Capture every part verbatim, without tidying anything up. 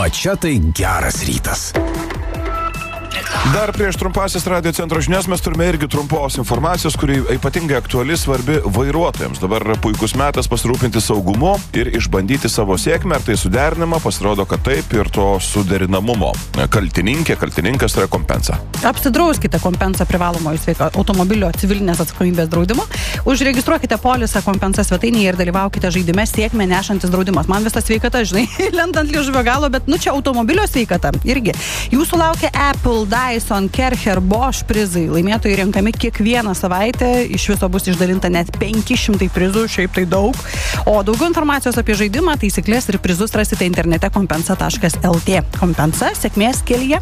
Va čia tai geras rytas. Dar prieš trumpasis radio centro žinias mes turime irgi trumpos informacijos, kuri ypatingai aktuali, svarbi vairuotojams. Dabar puikus metas pasirūpinti saugumu ir išbandyti savo sėkmę, ar tai suderinama, pasirodo, kad taip, ir to suderinamumo. Kaltininkė, kaltininkas yra kompensa. Apsidrauskite kompensą privalomojo sveika automobilio civilinės atsakomybės draudimo, užregistruokite polisą kompensa svetainėje ir dalyvaukite žaidime sėkmę nešantis draudimas. Man visą sveikata, žinai, lendant liežuvio galo, bet nu čia automobilio sveikata irgi. Jūsų laukia Apple, Dyson, Kercher, Bosch prizai. Laimėtojai renkami kiekvieną savaitę. Iš viso bus išdalinta net penki šimtai prizų, šiaip tai daug. O daugiau informacijos apie žaidimą, taisyklės ir prizus rasite internete kompensa taškas lt. Kompensa, sėkmės kelyje.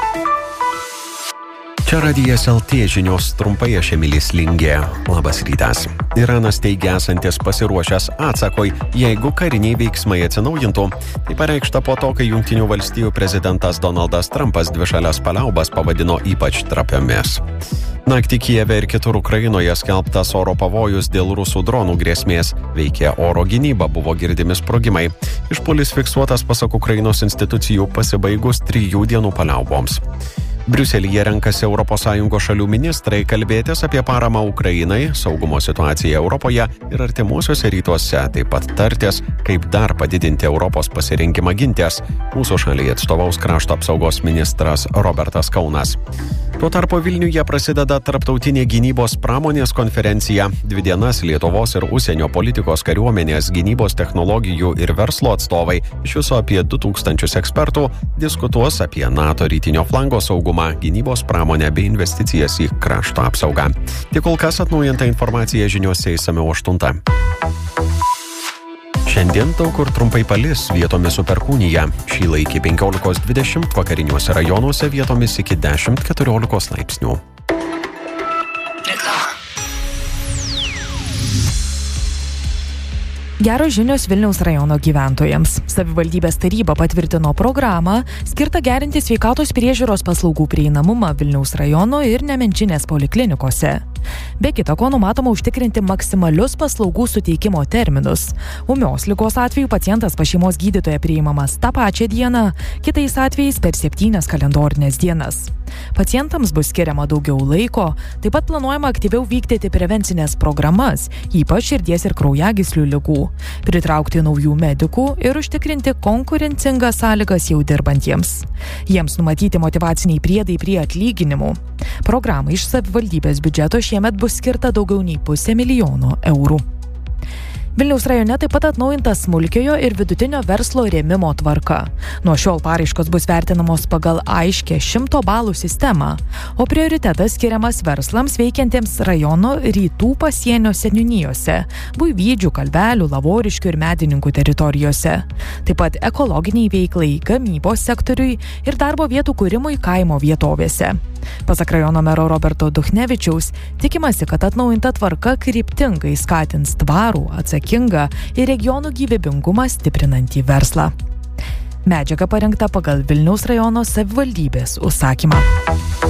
Čia Radijas L T žinios trumpai, aš Emilis Lingė. Labas rytas. Iranas teigia esantis pasiruošęs atsakoj, jeigu kariniai veiksmai atsinaujintų. Tai pareikšta po to, kai Jungtinių valstijų prezidentas Donaldas Trumpas dvišalias paliaubas pavadino ypač trapiomis. Naktį Kijeve ir kitur Ukrainoje skelbtas oro pavojus dėl rusų dronų grėsmės. Veikė oro gynyba, buvo girdimi sprogimai. Išpuolis fiksuotas pasak Ukrainos institucijų pasibaigus trijų dienų paliauboms. Briuselyje renkasi Europos Sąjungos šalių ministrai kalbėtis apie paramą Ukrainai, saugumo situaciją Europoje ir artimuosiuose rytuose, taip pat tartis, kaip dar padidinti Europos pasirinkimą gintis. Mūsų šaliai atstovaus krašto apsaugos ministras Robertas Kaunas. Tuo tarpu Vilniuje prasideda tarptautinė gynybos pramonės konferencija. Dvi dienas Lietuvos ir užsienio politikos, kariuomenės, gynybos technologijų ir verslo atstovai, iš viso apie du tūkstančius ekspertų, diskutuos apie NATO rytinio flango saugumą, gynybos pramonę bei investicijas į krašto apsaugą. Tik kol kas atnaujinta informacija žiniose išsamiau aštuntą. Šiandien daug kur trumpai palis, vietomis su perkūnija. Šįla iki penkiolikos dvidešimt, vakariniuose rajonuose vietomis iki dešimt keturiolikos laipsnių. Geros žinios Vilniaus rajono gyventojams. Savivaldybės taryba patvirtino programą skirtą gerinti sveikatos priežiūros paslaugų prieinamumą Vilniaus rajono ir Nemenčinės poliklinikose. Be kita ko, numatoma užtikrinti maksimalius paslaugų suteikimo terminus. Ūmios ligos atveju pacientas pas šeimos gydytoją priimamas tą pačią dieną, kitais atvejais per septynias kalendorinės dienas. Pacientams bus skiriama daugiau laiko, taip pat planuojama aktyviau vykdyti prevencinės programas, ypač širdies ir kraujagyslių ligų, pritraukti naujų medikų ir užtikrinti konkurencingas sąlygas jau dirbantiems. Jiems numatyti motyvaciniai priedai prie atlyginimų. Programai iš savivaldybės biudžeto šiemet bus skirta daugiau nei pusė milijono eurų. Vilniaus rajone taip pat atnaujinta smulkiojo ir vidutinio verslo rėmimo tvarka. Nuo šiol paraiškos bus vertinamos pagal aiškę šimto balų sistemą, o prioritetas skiriamas verslams veikiantiems rajono rytų pasienio seniūnijose, Buivydžių, Kalvelių, Lavoriškių ir Medininkų teritorijose. Taip pat ekologiniai veiklai, gamybos sektoriui ir darbo vietų kūrimui kaimo vietovėse. Pasak rajono mero Roberto Duchnevičiaus, tikimasi, kad atnaujinta tvarka kryptingai skatins tvarų, atsakingą ir regionų gyvybingumą stiprinantį verslą. Medžiaga parengta pagal Vilniaus rajono savivaldybės užsakymą.